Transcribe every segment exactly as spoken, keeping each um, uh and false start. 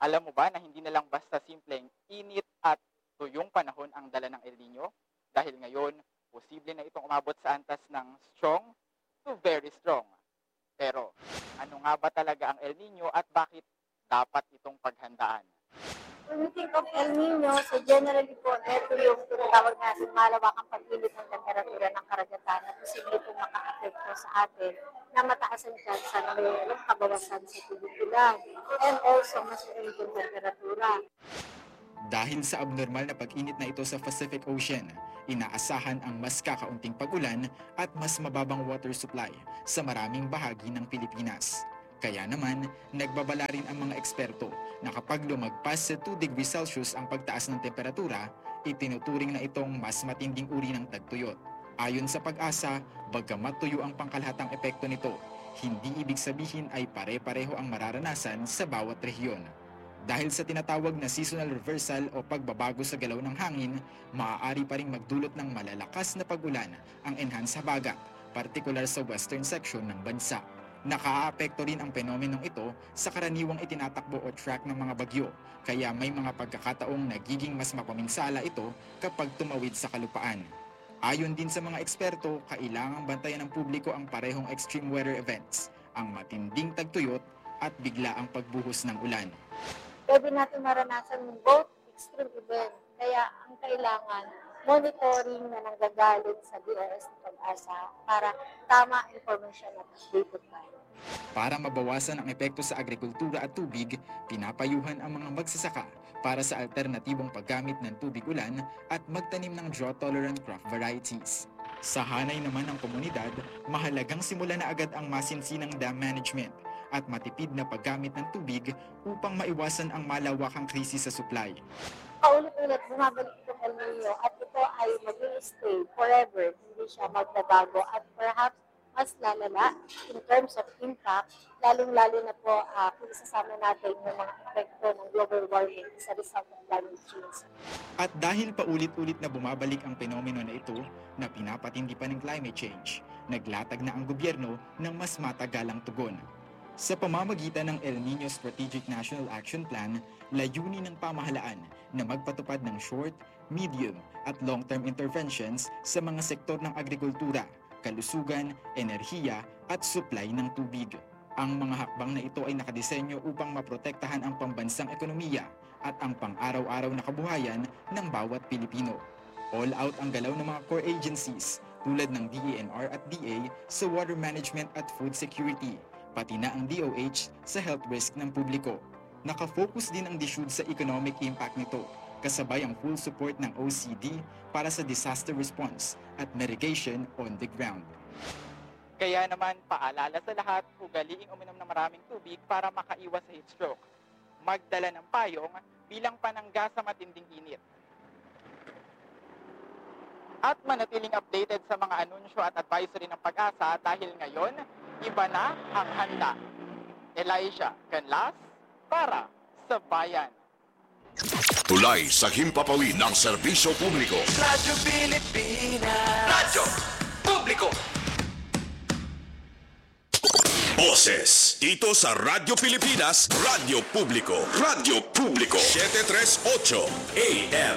Alam mo ba na hindi na lang basta simpleng init at tuyong panahon ang dala ng El Nino? Dahil ngayon, posible na itong umabot sa antas ng strong to very strong. Pero ano nga ba talaga ang El Nino at bakit dapat itong paghandaan? When we think of El Nino, so generally po, ito yung tinatawag natin malawakang pag-init ng temperatura ng karagatan na posible po maka-apekto sa atin na mataas ang tsansa na mayroong kabawasan sa tubig ulan and also mas mainit yung temperatura. Dahil sa abnormal na pag-init na ito sa Pacific Ocean, inaasahan ang mas kakaunting pag-ulan at mas mababang water supply sa maraming bahagi ng Pilipinas. Kaya naman, nagbabala rin ang mga eksperto na kapag lumagpas sa two degrees Celsius ang pagtaas ng temperatura, itinuturing na itong mas matinding uri ng tagtuyot. Ayon sa Pag-asa, bagamat tuyo ang pangkalahatang epekto nito, hindi ibig sabihin ay pare-pareho ang mararanasan sa bawat rehiyon. Dahil sa tinatawag na seasonal reversal o pagbabago sa galaw ng hangin, maaari pa ring magdulot ng malalakas na pag-ulan ang enhanced habagat, partikular sa western section ng bansa. Nakaapekto rin ang fenomenong ito sa karaniwang itinatakbo o track ng mga bagyo, kaya may mga pagkakataong nagiging mas mapaminsala ito kapag tumawid sa kalupaan. Ayon din sa mga eksperto, kailangang bantayan ng publiko ang parehong extreme weather events, ang matinding tagtuyot at biglaang pagbuhos ng ulan. Pwede natin maranasan both extreme event, kaya ang kailangan monitoring na nanggagaling sa D O S ng Pag-asa para tama information at updated tayo. Para mabawasan ang epekto sa agrikultura at tubig, pinapayuhan ang mga magsasaka para sa alternatibong paggamit ng tubig ulan at magtanim ng drought-tolerant crop varieties. Sa hanay naman ng komunidad, mahalagang simulan na agad ang masinsinang dam management at matipid na paggamit ng tubig upang maiwasan ang malawakang krisis sa supply. Paulit-ulit bumabalik itong El Nino at ito ay mag-i-stay forever, hindi siya magbabago at perhaps mas lalala in terms of impact, lalong-lalo na po uh, kung isasama natin yung mga epekto ng global warming sa result of climate change. At dahil paulit-ulit na bumabalik ang fenomeno na ito na pinapatindi pa ng climate change, naglatag na ang gobyerno ng mas matagalang tugon. Sa pamamagitan ng El Nino Strategic National Action Plan, layunin ng pamahalaan na magpatupad ng short, medium at long-term interventions sa mga sektor ng agrikultura, kalusugan, enerhiya at supply ng tubig. Ang mga hakbang na ito ay nakadisenyo upang maprotektahan ang pambansang ekonomiya at ang pang-araw-araw na kabuhayan ng bawat Pilipino. All out ang galaw ng mga core agencies tulad ng D E N R at D A sa water management at food security, pati na ang D O H sa health risk ng publiko. Nakafocus din ang D S U D sa economic impact nito, kasabay ang full support ng O C D para sa disaster response at mitigation on the ground. Kaya naman, paalala sa lahat, ugaliing uminom ng maraming tubig para makaiwas sa heat stroke. Magdala ng payong bilang panangga sa matinding init. At manatiling updated sa mga anunsyo at advisory ng Pag-asa dahil ngayon, iba na ang handa. Elijah Canlas para sa Bayan. Tulay sa himpapawid ng serbisyo publiko. Radyo Pilipinas. Radyo Publiko. Boses dito sa Radyo Pilipinas, Radyo Publiko, Radyo Publiko, seven thirty-eight A M.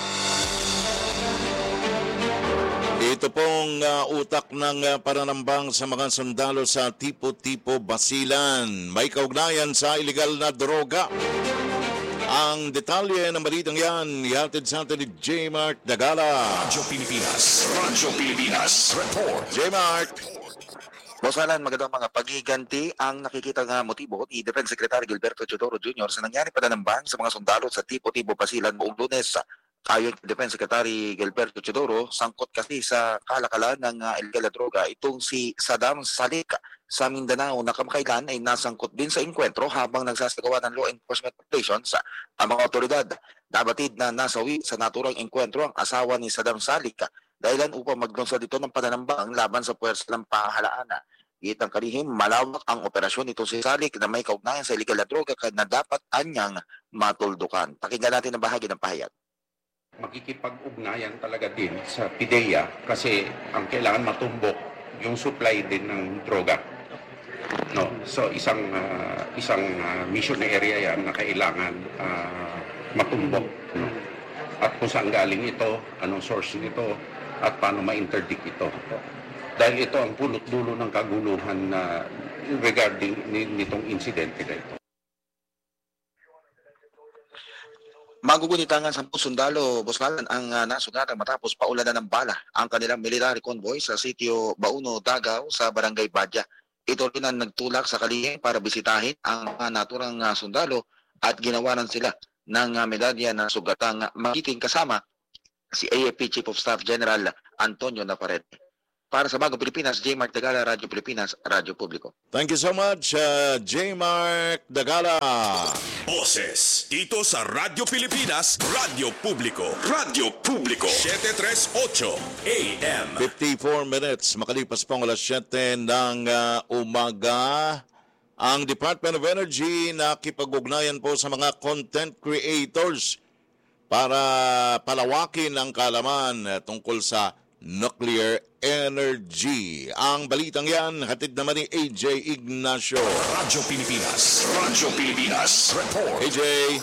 Ito pong uh, utak ng uh, pananambang sa mga sundalo sa Tipo-Tipo Basilan. May kaugnayan sa ilegal na droga. Ang detalye ng balitang yan, ihatid sa atin ni J. Mark Dagala. Radyo Pilipinas, Radyo Pilipinas, report. J. Mark. Boss Alan, magandang mga pagiganti ang nakikita nga motibo ni Defense Secretary Gilberto Teodoro Junior sa nangyari pananambang sa mga sundalo sa Tipo-Tipo Basilan noong Lunes. Ayon kay Defense Secretary Gilberto Teodoro, sangkot kasi sa kalakalan ng uh, illegal na droga itong si Saddam Salik sa Mindanao na kamakailan ay nasangkot din sa inkwentro habang nagsasagawa ng law enforcement operations ang mga otoridad. Nabatid na nasawi sa naturang inkwentro ang asawa ni Saddam Salik dahilan upang maglunsad dito ng pananambang laban sa puwersa ng pamahalaan. Gitang kalihim, malawak ang operasyon nito si Salik na may kaugnayan sa illegal na droga na dapat anyang matuldukan. Pakinggan natin ang bahagi ng pahayag. Makikipag-ugnayan talaga din sa P D E A kasi ang kailangan matumbok yung supply din ng droga. No, so isang uh, isang uh, mission area yan na kailangan uh, matumbok. No? At kung saan galing ito, anong source nito, at paano ma-interdict ito. Dahil ito ang pulot-dulo ng kaguluhan na regarding nitong insidente na ito. Magugunitangan sa sundalo, Bosalan, ang uh, nasugatan matapos paulanan ng bala ang kanilang military convoy sa sitio Bauno, Dagaw sa Barangay Badya. Ito rin ang nagtulak sa Kalinga para bisitahin ang uh, naturang uh, sundalo at ginawanan sila ng uh, medalya na sugatang uh, magiting kasama si A F P Chief of Staff General Antonio Navarrete. Para sa Bagong Pilipinas, J. Mark Dagala, Radyo Pilipinas, Radyo Publiko. Thank you so much, uh, J. Mark Dagala. Boses dito sa Radyo Pilipinas, Radyo Publiko, Radyo Publiko, seven thirty-eight A M. fifty-four minutes, makalipas pang alas siyete ng uh, umaga. Ang Department of Energy nakipag-ugnayan po sa mga content creators para palawakin ang kaalaman uh, tungkol sa nuclear energy. Ang balitang yan, hatid naman ni A J Ignacio. Radyo Pilipinas, Radyo Pilipinas, report. A J.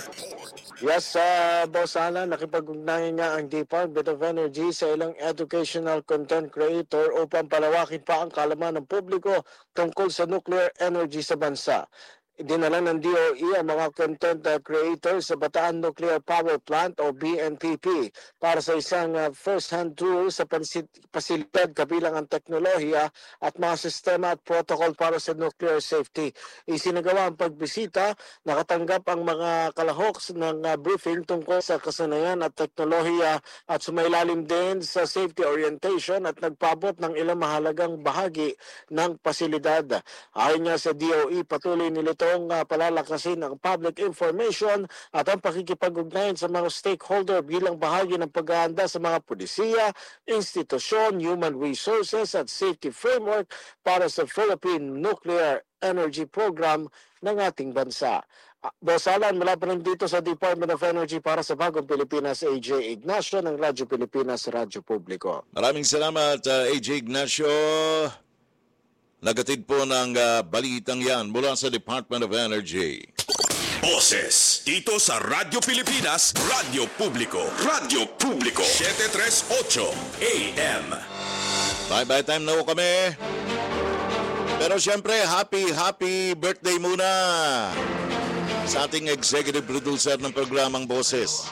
Yes, uh, Boss Alan, nakipag-ugnayan nga ang Department of Energy sa ilang educational content creator upang palawakin pa ang kaalaman ng publiko tungkol sa nuclear energy sa bansa. Dinala ng D O E ang mga content uh, creators sa Bataan Nuclear Power Plant o B N P P para sa isang uh, first-hand tour sa pasilidad kabilang ang teknolohiya at mga sistema at protocol para sa nuclear safety. Isinagawa ang pagbisita, nakatanggap ang mga kalahok ng uh, briefing tungkol sa kasanayan at teknolohiya at sumailalim din sa safety orientation at nagpabot ng ilang mahalagang bahagi ng pasilidad. Ayon nga sa D O E, patuloy nilito ang uh, palalakasin ng public information at ang pakikipag-ugnayan sa mga stakeholder bilang bahagi ng paghahanda sa mga pulisiya, institusyon, human resources at safety framework para sa Philippine Nuclear Energy Program ng ating bansa. Uh, Boss Alan, mula pa rin dito sa Department of Energy para sa Bagong Pilipinas, A J Ignacio ng Radyo Pilipinas, Radyo Publiko. Maraming salamat, uh, A J Ignacio. Nagatid po ng uh, balitang yan mula sa Department of Energy. Boses dito sa Radyo Pilipinas, Radyo Publiko, Radyo Publiko, seven thirty-eight A M. Bye-bye time na ho kami. Pero siyempre, happy, happy birthday muna sa ating executive producer ng programang Boses.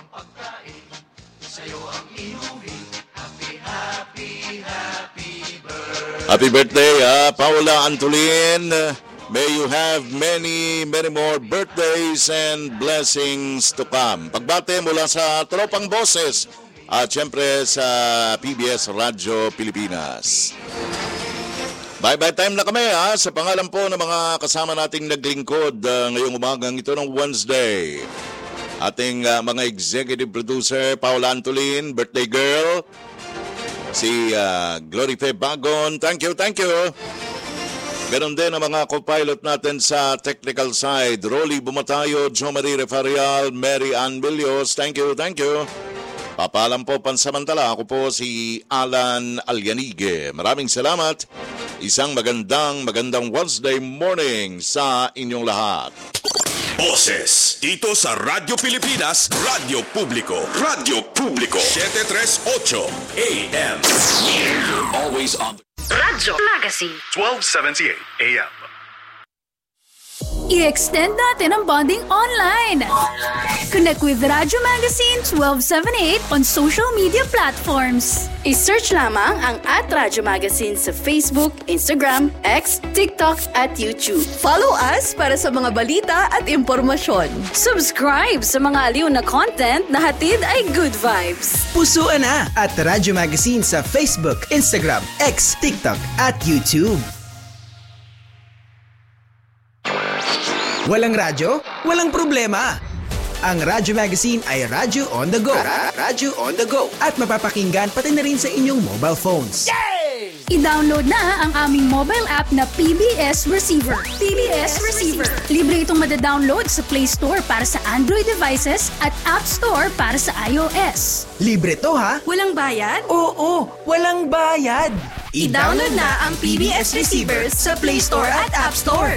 Happy birthday, uh, Paula Antolin. May you have many, many more birthdays and blessings to come. Pagbate mula sa Tropang Boses at siyempre sa P B S Radyo Pilipinas. Bye-bye time na kami ha, sa pangalan po ng mga kasama nating naglingkod uh, ngayong umagang ito ng Wednesday. Ating uh, mga executive producer, Paula Antolin, birthday girl. Si uh, Glory Fe Bagon, thank you, thank you. Meron din ang mga co-pilot natin sa technical side. Rolly Bumatayo, Jo Marie Refarial, Mary Ann Villos, thank you, thank you. Papalam po pansamantala, ako po si Alan Alyanige. Maraming salamat. Isang magandang, magandang Wednesday morning sa inyong lahat. Boses dito sa Radyo Pilipinas, Radyo Publiko, Radyo Publiko, seven thirty-eight A M. You're always on. Radyo Magazine, twelve seventy-eight A M. I-extend natin ang bonding online. Connect with Radyo Magazine twelve seventy-eight on social media platforms. I-search lamang ang at Radyo Magazine sa Facebook, Instagram, X, TikTok at YouTube. Follow us para sa mga balita at impormasyon. Subscribe sa mga aliw na content na hatid ay good vibes. Pusuan na at Radyo Magazine sa Facebook, Instagram, X, TikTok at YouTube. Walang radyo? Walang problema. Ang Radyo Magazine ay radyo on the go. Radyo on the go. At mapapakinggan pati na rin sa inyong mobile phones. Yay! I-download na ang aming mobile app na P B S Receiver. P B S Receiver. Libre itong madadownload sa Play Store para sa Android devices at App Store para sa iOS. Libre to ha? Walang bayad? Oo, walang bayad. I-download na ang P B S Receiver sa Play Store at App Store.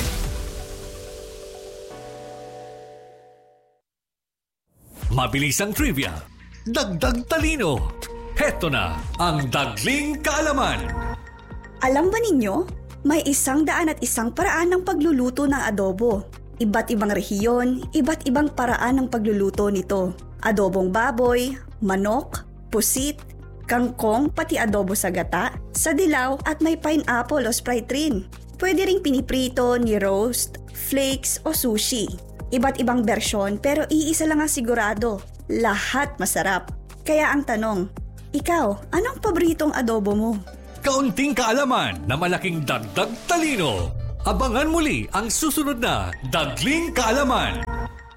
Mabilis ang trivia, dagdag talino. Heto na ang Dagling Kaalaman. Alam ba ninyo, may isang daan at isang paraan ng pagluluto ng adobo. Iba't ibang rehiyon, iba't ibang paraan ng pagluluto nito. Adobong baboy, manok, pusit, kangkong, pati adobo sa gata, sa dilaw at may pineapple o Sprite rin. Pwede ring piniprito, ni-roast, flakes o sushi. Iba't ibang bersyon pero iisa lang ang sigurado. Lahat masarap. Kaya ang tanong, ikaw, anong paboritong adobo mo? Kaunting kaalaman na malaking dagdag talino. Abangan muli ang susunod na Dagling Kaalaman.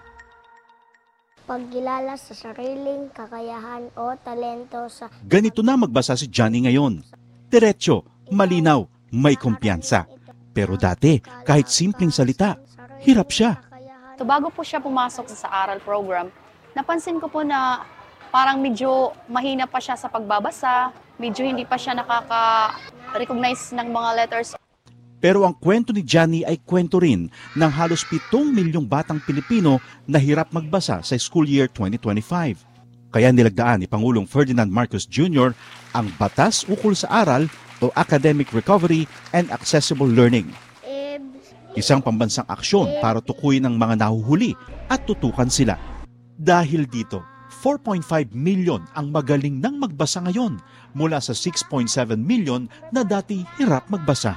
Pagkilala sa sariling kakayahan o talento sa... Ganito na magbasa si Johnny ngayon. Diretso, malinaw, may kumpiyansa. Pero dati, kahit simpleng salita, hirap siya. So bago po siya pumasok sa aral program, napansin ko po na parang medyo mahina pa siya sa pagbabasa, medyo hindi pa siya nakaka-recognize ng mga letters. Pero ang kwento ni Johnny ay kwento rin ng halos pitong milyong batang Pilipino na hirap magbasa sa school year twenty twenty-five. Kaya nilagdaan ni Pangulong Ferdinand Marcos Junior ang Batas Ukol sa Aral o Academic Recovery and Accessible Learning. Isang pambansang aksyon para tukuyin ang mga nahuhuli at tutukan sila. Dahil dito, four point five million ang magaling nang magbasa ngayon mula sa six point seven million na dati hirap magbasa.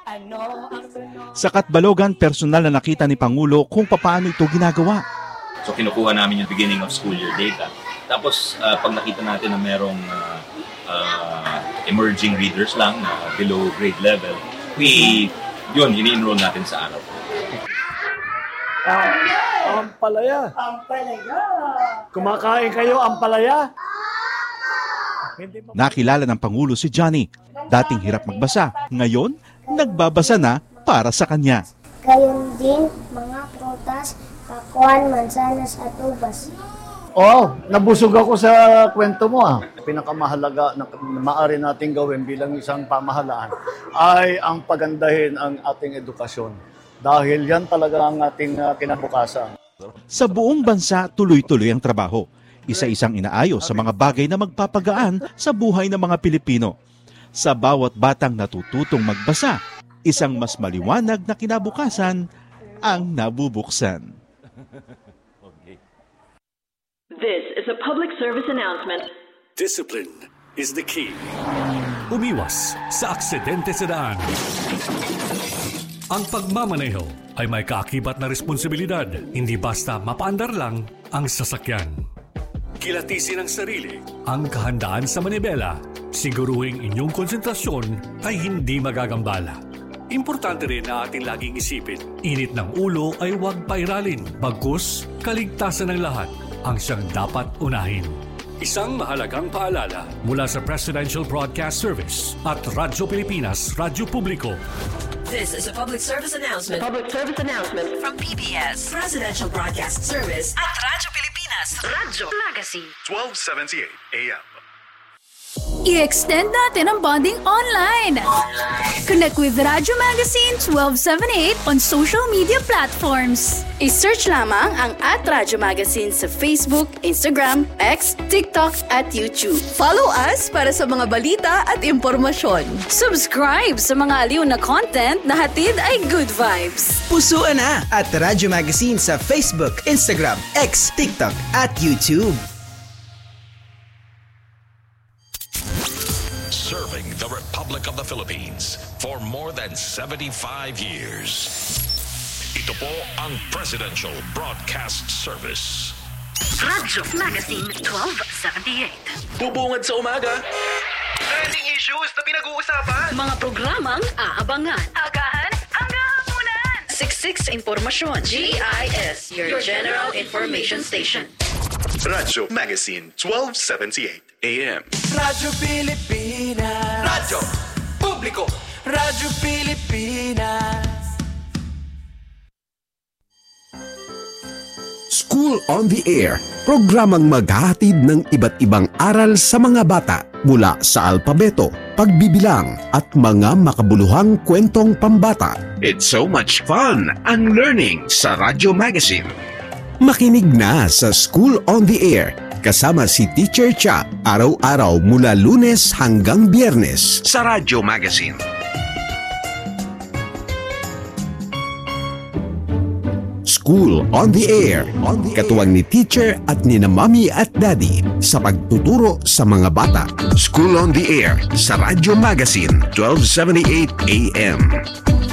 Sa Katbalogan, personal na nakita ni Pangulo kung paano ito ginagawa. So kinukuha namin yung beginning of school year data. Tapos uh, pag nakita natin na merong uh, uh, emerging readers lang na uh, below grade level, we yun, ini-enroll natin sa araw. Ang ampalaya. Ampalaya. Kumakain kayo, ampalaya? Nakilala ng Pangulo si Johnny. Dating hirap magbasa. Ngayon, nagbabasa na para sa kanya. Gayon din, mga prutas, kakuan, mansanas at ubas. Oh, nabusog ako sa kwento mo ah. Pinakamahalaga na maaari nating gawin bilang isang pamahalaan ay ang pagandahin ang ating edukasyon. Dahil yan talaga ang ating uh, kinabukasan. Sa buong bansa, tuloy-tuloy ang trabaho. Isa-isang inaayos sa mga bagay na magpapagaan sa buhay ng mga Pilipino. Sa bawat batang natututong magbasa, isang mas maliwanag na kinabukasan ang nabubuksan. This is a public service announcement. Discipline is the key. Umiwas sa aksidente sa daan. Ang pagmamaneho ay may kaakibat na responsibilidad, hindi basta mapaandar lang ang sasakyan. Kilatisin ang sarili, ang kahandaan sa manibela, siguruhing inyong konsentrasyon ay hindi magagambala. Importante rin na ating laging isipin, init ng ulo ay huwag pairalin, bagkus kaligtasan ng lahat ang siyang dapat unahin. Isang mahalagang paalala mula sa Presidential Broadcast Service at Radyo Pilipinas, Radyo Publiko. This is a public service announcement. Public service announcement from P B S, Presidential Broadcast Service at Radyo Pilipinas, Radyo Magazine. twelve seventy-eight A M. I-extend natin ang bonding online. Connect with Radyo Magazine twelve seventy-eight on social media platforms. I-search lamang ang at Radyo Magazine sa Facebook, Instagram, X, TikTok at YouTube. Follow us para sa mga balita at impormasyon. Subscribe sa mga aliw na content na hatid ay good vibes. Pusuan na at Radyo Magazine sa Facebook, Instagram, X, TikTok at YouTube. Serving the Republic of the Philippines for more than seventy-five years. Ito po ang Presidential Broadcast Service. Radyo Magazine twelve seventy-eight. Bubungad sa umaga. Trending issues na pinag-uusapan. Mga programang aabangan. Agahan hanggang hapunan. Siksik sa impormasyon. G I S, your General Information Station. Radyo Magazine twelve seventy-eight A M. Radyo Pilipinas. Radyo Publiko. Radyo Pilipinas. School on the Air, programang maghahatid ng iba't ibang aral sa mga bata. Mula sa alpabeto, pagbibilang at mga makabuluhang kwentong pambata. It's so much fun ang learning sa Radyo Magazine. Makinig na sa School on the Air kasama si Teacher Cha araw-araw mula Lunes hanggang Biyernes sa Radyo Magazine. School on the Air, katuwang ni Teacher at ni na Mami at Daddy sa pagtuturo sa mga bata. School on the Air sa Radyo Magazine, twelve seventy-eight A M.